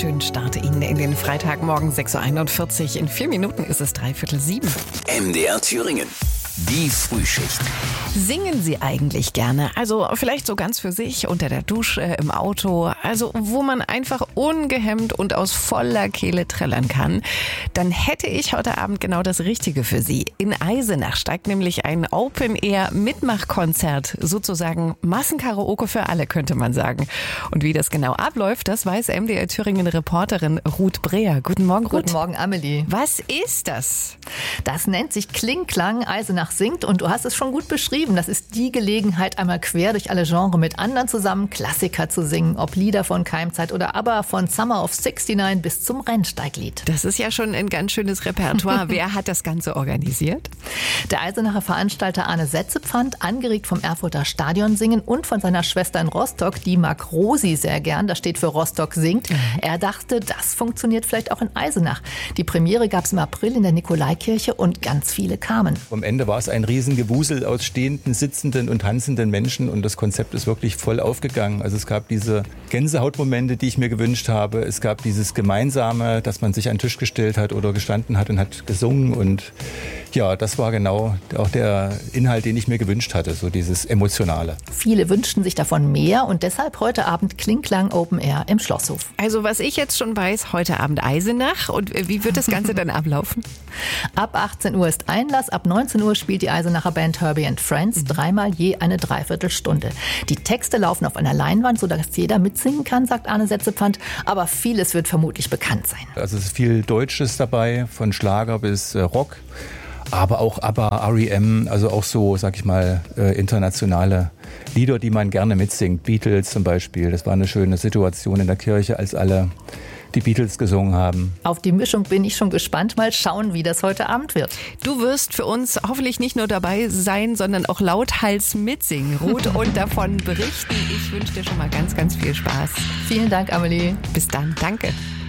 schönen Start Ihnen in den Freitagmorgen 6.41 Uhr. In 4 Minuten ist es 6:45. MDR Thüringen. Die Frühschicht. Singen Sie eigentlich gerne? Also vielleicht so ganz für sich, unter der Dusche, im Auto. Also wo man einfach ungehemmt und aus voller Kehle trällern kann. Dann hätte ich heute Abend genau das Richtige für Sie. In Eisenach steigt nämlich ein Open-Air-Mitmachkonzert. Sozusagen Massenkaraoke für alle, könnte man sagen. Und wie das genau abläuft, das weiß MDR Thüringen-Reporterin Ruth Breher. Guten Morgen, Ruth. Guten Morgen, Amelie. Was ist das? Das nennt sich Kling-Klang Eisenach singt und du hast es schon gut beschrieben. Das ist die Gelegenheit, einmal quer durch alle Genres mit anderen zusammen Klassiker zu singen. Ob Lieder von Keimzeit oder ABBA, von Summer of 69 bis zum Rennsteiglied. Das ist ja schon ein ganz schönes Repertoire. Wer hat das Ganze organisiert? Der Eisenacher Veranstalter Arne Setzepfand, angeregt vom Erfurter Stadionsingen und von seiner Schwester in Rostock, die mag Rosi sehr gern. Das steht für Rostock singt. Er dachte, das funktioniert vielleicht auch in Eisenach. Die Premiere gab es im April in der Nikolaikirche und ganz viele kamen. Am Ende war es ein Riesengewusel aus stehenden, sitzenden und tanzenden Menschen und das Konzept ist wirklich voll aufgegangen. Also es gab diese Gänsehautmomente, die ich mir gewünscht habe. Es gab dieses Gemeinsame, dass man sich an den Tisch gestellt hat oder gestanden hat und hat gesungen und ja, das war genau auch der Inhalt, den ich mir gewünscht hatte, so dieses Emotionale. Viele wünschten sich davon mehr und deshalb heute Abend Kling-Klang Open Air im Schlosshof. Also was ich jetzt schon weiß, heute Abend Eisenach. Und wie wird das Ganze dann ablaufen? Ab 18 Uhr ist Einlass, ab 19 Uhr spielt die Eisenacher Band Herbie and Friends, dreimal je eine Dreiviertelstunde. Die Texte laufen auf einer Leinwand, sodass jeder mitsingen kann, sagt Arne Setzepfand, aber vieles wird vermutlich bekannt sein. Also es ist viel Deutsches dabei, von Schlager bis Rock. Aber auch ABBA, R.E.M., also auch so, sag ich mal, internationale Lieder, die man gerne mitsingt. Beatles zum Beispiel, das war eine schöne Situation in der Kirche, als alle die Beatles gesungen haben. Auf die Mischung bin ich schon gespannt. Mal schauen, wie das heute Abend wird. Du wirst für uns hoffentlich nicht nur dabei sein, sondern auch lauthals mitsingen, Ruth, und davon berichten. Ich wünsche dir schon mal ganz, ganz viel Spaß. Vielen Dank, Amelie. Bis dann. Danke.